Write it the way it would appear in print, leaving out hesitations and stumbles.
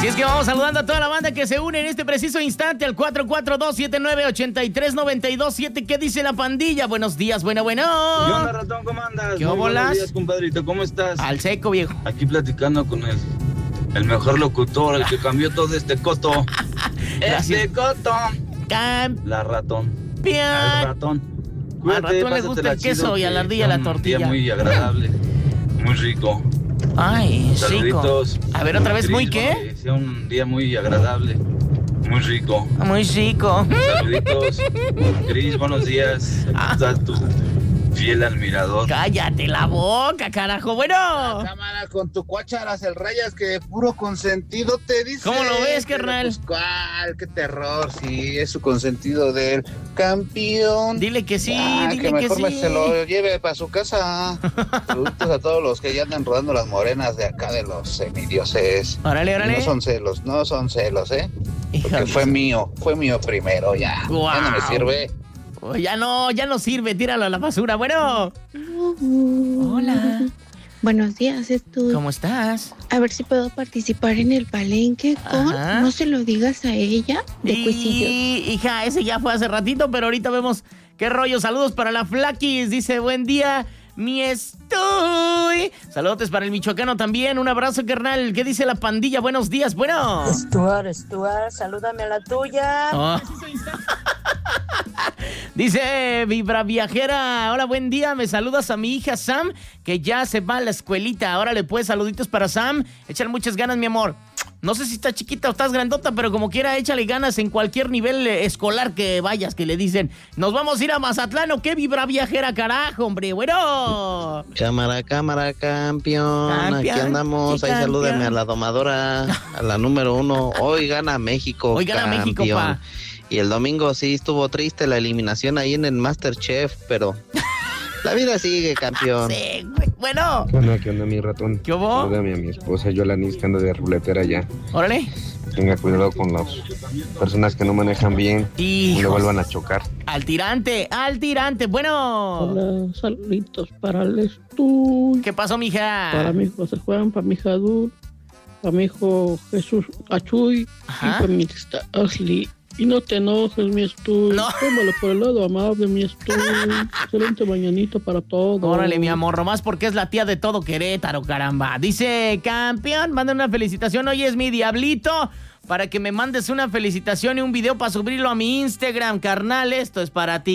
Así es que vamos saludando a toda la banda que se une en este preciso instante al 442-7983-927. ¿Qué dice la pandilla? Buenos días, bueno. ¿Qué onda, ratón? ¿Cómo andas? ¿Qué Muy bolas? buenos días, compadrito. ¿Cómo estás? Al seco, viejo. Aquí platicando con el mejor locutor, el que cambió todo este coto. Gracias. Este coto. La ratón. Bien. El ratón. Al ratón le gusta el queso y a la ardilla la tortilla. Un día muy agradable, muy rico. Ay, Saluditos. rico. A ver, otra vez, ¿muy qué? Que sea un día muy agradable, muy rico. Muy rico. Saluditos. Cris, buenos días. Aquí está tu fiel admirador. Cállate la boca, carajo. Bueno. Cámara, con tu cuácharas el Rayas, que puro consentido te dice. ¿Cómo lo ves, carnal? Pues, ¿cuál? Qué terror, sí, es su consentido del campeón. Dile que sí, dile que mejor que sí. se lo lleve para su casa. Saludos a todos los que ya andan rodando las morenas de acá de los semidioses. Órale. No son celos, porque Híjole. fue mío primero, ya. Guau. Ya no me sirve. Oh, ya no sirve, tíralo a la basura. Bueno. Hola. Buenos días, ¿Cómo estás? A ver si puedo participar en el palenque con Ajá. No se lo digas a ella, de Cuisillos. Hija, ese ya fue hace ratito, pero ahorita vemos qué rollo. Saludos para la Flaquis. Dice, buen día, mi estoy. Saludos para el michoacano también. Un abrazo, carnal. ¿Qué dice la pandilla? Buenos días. Bueno. Stuart, salúdame a la tuya. Oh. Dice Vibra Viajera, hola, buen día, me saludas a mi hija Sam, que ya se va a la escuelita. Órale, pues, saluditos para Sam. Échale muchas ganas, mi amor. No sé si está chiquita o estás grandota, pero como quiera, échale ganas en cualquier nivel escolar que vayas, que le dicen. Nos vamos a ir a Mazatlán, ¿o qué, Vibra Viajera, carajo, hombre? Bueno. Cámara, campeón. Aquí andamos. sí, Ahí campeón. salúdame a la domadora, a la número 1. Hoy gana México. Hoy gana México, pa. Y el domingo sí estuvo triste la eliminación ahí en el MasterChef, pero la vida sigue, campeón. Sí, güey. Bueno. ¿Qué onda, mi ratón? ¿Qué hubo? Salúdame a mi esposa Yolanis, que anda de ruletera ya. Órale. Tenga cuidado con las personas que no manejan bien y le vuelvan a chocar. Al tirante. Bueno. Hola, saluditos para el estudio. ¿Qué pasó, mija? Para mi hijo José Juan, para mi hija Dul, para mi hijo Jesús Achuy. Ajá. Y para mi hija Ashley. Y no te enojes, mi estudio. No. Tómalo por el lado amable, mi estudio. Excelente mañanita para todos. Órale, mi amor, nomás porque es la tía de todo Querétaro, caramba. Dice, campeón, manda una felicitación. Hoy es mi diablito, para que me mandes una felicitación y un video para subirlo a mi Instagram, carnal. Esto es para ti.